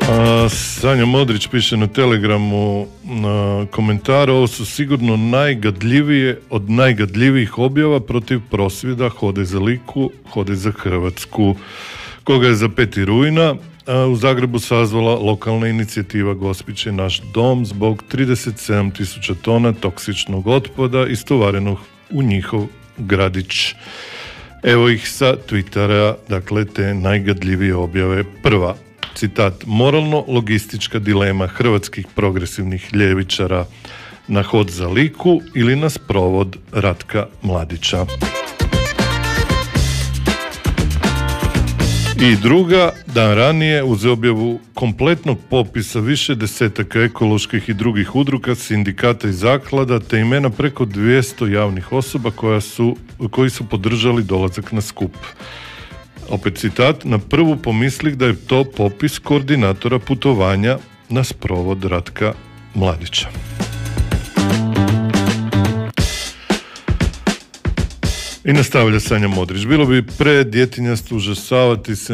Sanja Modrić piše na Telegramu komentar: ovo su sigurno najgadljivije od najgadljivijih objava protiv prosvjeda Hode za Liku, Hode za Hrvatsku, koga je za 5. rujna u Zagrebu sazvala lokalna inicijativa Gospić je naš dom zbog 37.000 tona toksičnog otpada istovarenog u njihov gradić. Evo ih sa Twittera, dakle te najgadljivije objave. Prva, citat: moralno-logistička dilema hrvatskih progresivnih ljevičara na Hod za Liku ili na sprovod Ratka Mladića. I druga, dan ranije, uz objavu kompletnog popisa više desetaka ekoloških i drugih udruga, sindikata i zaklada, te imena preko 200 javnih osoba koji su podržali dolazak na skup. Opet citat: na prvu pomislih da je to popis koordinatora putovanja na sprovod Ratka Mladića. I nastavlja Sanja Modrić: bilo bi predjetinjast užasavati se